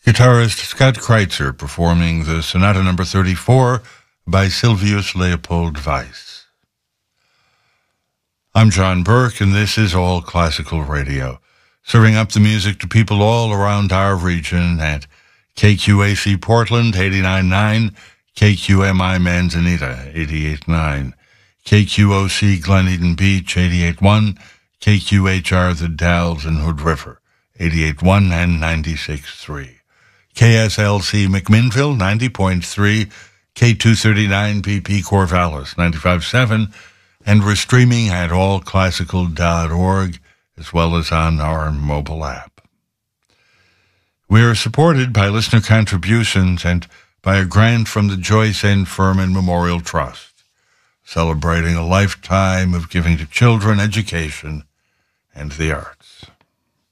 Guitarist Scott Kreitzer performing the Sonata No. 34 by Silvius Leopold Weiss. I'm John Burke, and this is All Classical Radio, serving up the music to people all around our region at KQAC Portland, 89.9, KQMI Manzanita, 88.9, KQOC Glen Eden Beach, 88.1, KQHR The Dalles and Hood River, 88.1 and 96.3. KSLC McMinnville, 90.3, K239 PP Corvallis, 95.7, and we're streaming at allclassical.org as well as on our mobile app. We are supported by listener contributions and by a grant from the Joyce N. Furman Memorial Trust, celebrating a lifetime of giving to children, education, and the arts.